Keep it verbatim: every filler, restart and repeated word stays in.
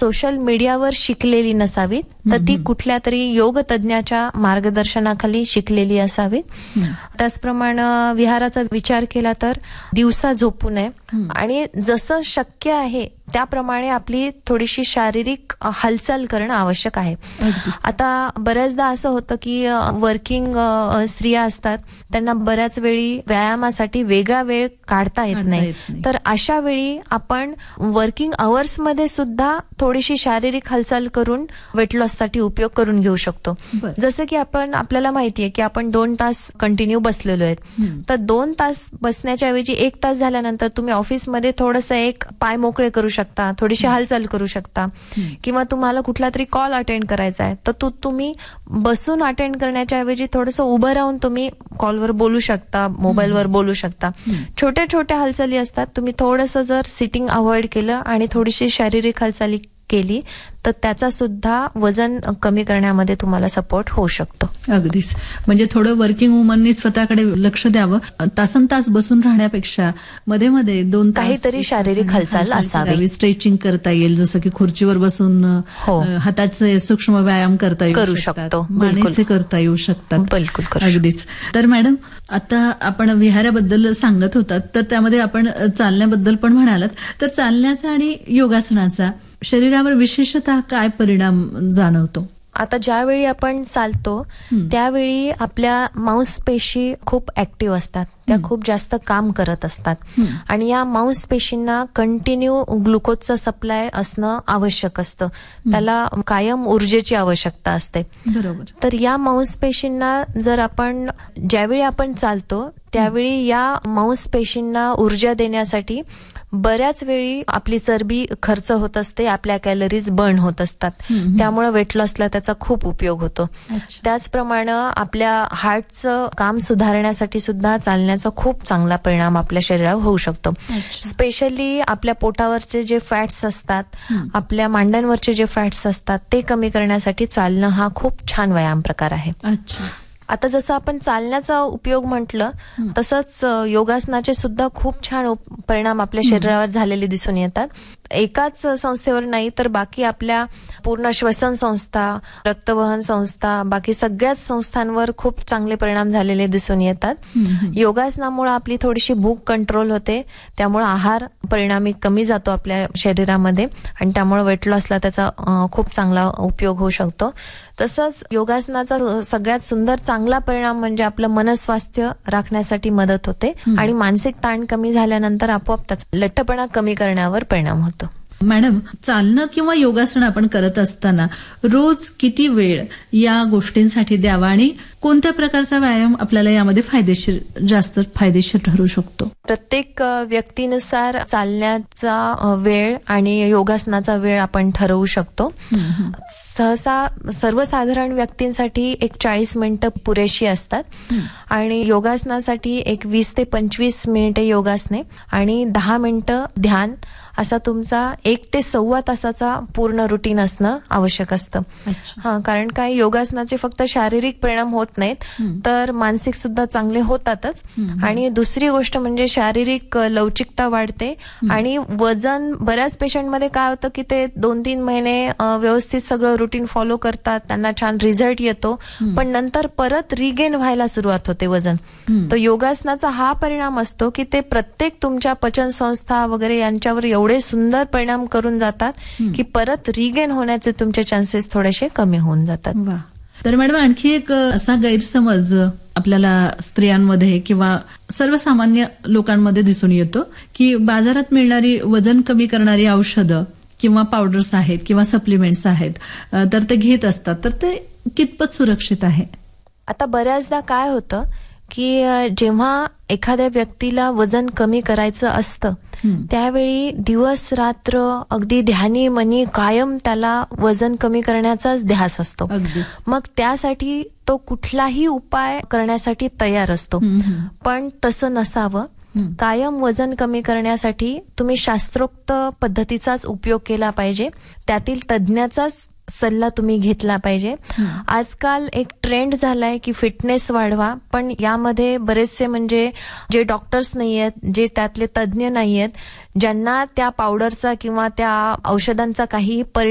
Social मीडियावर शिकलेली नसावीत, तर ती कुठल्या तरी योग तज्ञाच्या मार्गदर्शनाखाली शिकलेली असावीत. त्याचप्रमाणे विहाराचा विचार केला तर दिवसा झोपू नये आणि जसं शक्य आहे त्याप्रमाणे आपली थोडीशी शारीरिक हालचाल करणं आवश्यक आहे. आता बऱ्याचदा असं होतं की वर्किंग स्त्रिया असतात, त्यांना बऱ्याच वेळी व्यायामासाठी वेगळा वेळ काढता येत नाही. तर अशा वेळी आपण वर्किंग अवर्स मध्ये सुद्धा थोडीशी शारीरिक हालचाल करून वेट लॉस साठी उपयोग करून घेऊ शकतो. जसं की आपण आपल्याला माहितीये की आपण दोन तास कंटिन्यू बसलेलो आहेत, तर दोन तास बसण्याच्या ऐवजी एक तास झाल्यानंतर तुम्ही ऑफिसमध्ये थोडंसं एक पाय मोकळे करू शकता, थोडीशी हालचाल करू शकता, किंवा तुम्हाला कुठला तरी कॉल अटेंड करायचा आहे तर तो तुम्ही बसून अटेंड करण्याच्या ऐवजी थोडंसं उभं राहून तुम्ही कॉलवर बोलू शकता, मोबाईलवर बोलू शकता. छोट्या छोट्या हालचाली असतात. तुम्ही थोडंसं जर सिटिंग अवॉइड केलं आणि थोडीशी शारीरिक हालचाली केली तर त्याचा सुद्धा वजन कमी करण्यामध्ये तुम्हाला सपोर्ट होऊ शकतो. अगदीच. म्हणजे थोडं वर्किंग वुमननी स्वतःकडे लक्ष द्यावं. तासन तास बसून राहण्यापेक्षा मध्ये मध्ये दोन तास काहीतरी शारीरिक हालचाल असावी. स्ट्रेचिंग करता येईल, जसं की खुर्चीवर बसून हाताचे सूक्ष्म व्यायाम करता येऊ करू शकतो, मानेचे करता येऊ शकतात. बिलकुल. अगदीच. तर मॅडम, आता आपण विहाराबद्दल सांगत होतात, तर त्यामध्ये आपण चालण्याबद्दल पण म्हणालात. तर चालण्याचा आणि योगासनाचा शरीरावर विशेषतः काय परिणाम जाणवतो? आता ज्यावेळी आपण चालतो त्यावेळी आपल्या मांसपेशी खूप ऍक्टिव्ह असतात, त्या खूप जास्त काम करत असतात आणि या मांसपेशींना कंटिन्यू ग्लुकोजचा सप्लाय असणं आवश्यक असतं. त्याला कायम ऊर्जेची आवश्यकता असते. बरोबर. तर या मांसपेशींना जर आपण ज्यावेळी आपण चालतो त्यावेळी या मांसपेशींना ऊर्जा देण्यासाठी बऱ्याच वेळी आपली चरबी खर्च होत असते, आपल्या कॅलरीज बर्न होत असतात. त्यामुळे वेट लॉसला त्याचा खूप उपयोग होतो. त्याचप्रमाणे आपल्या हार्टचं काम सुधारण्यासाठी सुद्धा चालण्याचा खूप चांगला परिणाम आपल्या शरीरावर होऊ शकतो. स्पेशली आपल्या पोटावरचे जे फॅट्स असतात, आपल्या मांड्यांवरचे जे फॅट्स असतात ते कमी करण्यासाठी चालणं हा खूप छान व्यायाम प्रकार आहे. अच्छा. आता जसं आपण चालण्याचा उपयोग म्हटलं तसंच योगासनाचे सुद्धा खूप छान परिणाम आपल्या शरीरावर झालेले दिसून येतात. एकाच संस्थेवर नाही तर बाकी आपल्या पूर्ण श्वसन संस्था, रक्तवहन संस्था, बाकी सगळ्याच संस्थांवर खूप चांगले परिणाम झालेले दिसून येतात. योगासनामुळे आपली थोडीशी भूक कंट्रोल होते, त्यामुळे आहार परिणामी कमी जातो आपल्या शरीरामध्ये आणि त्यामुळे वेट लॉसला त्याचा खूप चांगला उपयोग होऊ शकतो. तसंच योगासनाचा सगळ्यात सुंदर चांगला परिणाम म्हणजे आपलं मनस्वास्थ्य राखण्यासाठी मदत होते आणि मानसिक ताण कमी झाल्यानंतर आपोआप त्याचा लठ्ठपणा कमी करण्यावर परिणाम होतो. मॅडम, चालणं किंवा योगासन आपण करत असताना रोज किती वेळ या गोष्टींसाठी द्यावा आणि कोणत्या प्रकारचा व्यायाम आपल्याला यामध्ये फायदेशीर जास्त फायदेशीर ठरू शकतो? प्रत्येक व्यक्तीनुसार चालण्याचा वेळ आणि योगासनाचा वेळ आपण ठरवू शकतो. सहसा सर्वसाधारण व्यक्तींसाठी एक चाळीस मिनिटं पुरेशी असतात आणि योगासनासाठी एक वीस ते पंचवीस मिनिटे योगासने आणि दहा मिनिटं ध्यान असा तुमचा एक ते सव्वा तासाचा पूर्ण रुटीन असणं आवश्यक असतं. हा, कारण काय योगासनाचे फक्त शारीरिक परिणाम होत नाहीत तर मानसिक सुद्धा चांगले होतातच. आणि दुसरी गोष्ट म्हणजे शारीरिक लवचिकता वाढते आणि वजन बऱ्याच पेशंटमध्ये काय होतं की ते दोन तीन महिने व्यवस्थित सगळं रुटीन फॉलो करतात, त्यांना छान रिझल्ट येतो, पण नंतर परत रिगेन व्हायला सुरुवात होते वजन. तर योगासनाचा हा परिणाम असतो की ते प्रत्येक तुमच्या पचन संस्था वगैरे यांच्यावर एवढे सुंदर परिणाम करून जातात की परत रिगेन होण्याचे तुमचे चान्सेस थोडेसे कमी होऊन जातात. तर मॅडम, आणखी एक असा गैरसमज आपल्याला स्त्रियांमध्ये किंवा सर्वसामान्य लोकांमध्ये दिसून येतो की बाजारात मिळणारी वजन कमी करणारी औषधं किंवा पावडर्स आहेत किंवा सप्लिमेंट्स आहेत तर ते घेत असतात, तर ते कितपत सुरक्षित आहे? आता बऱ्याचदा काय होतं की जेव्हा एखाद्या व्यक्तीला वजन कमी करायचं असतं त्यावेळी दिवस रात्र अगदी ध्यानी मनी कायम त्याला वजन कमी करण्याचाच ध्यास असतो. मग त्यासाठी तो कुठलाही उपाय करण्यासाठी तयार असतो, पण तसं नसावं. कायम वजन कमी करण्यासाठी तुम्ही शास्त्रोक्त पद्धतीचाच उपयोग केला पाहिजे, त्यातील तज्ज्ञाचाच सल्ला तुम्ही घेतला पाहिजे. आजकाल एक ट्रेंड झालाय की फिटनेस वाढवा, पण यामध्ये बरेचसे म्हणजे जे डॉक्टर्स नाही आहेत, जे त्यातले तज्ज्ञ नाही आहेत, ज्यांना त्या पावडरचा किंवा त्या औषधांचा काही